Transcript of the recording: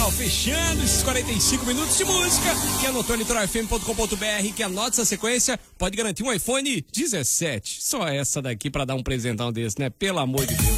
Legal, fechando esses 45 minutos de música. Quem anotou litoralfm.com.br, que anota essa sequência, pode garantir um iPhone 17. Só essa daqui pra dar um presentão desse, né? Pelo amor de Deus.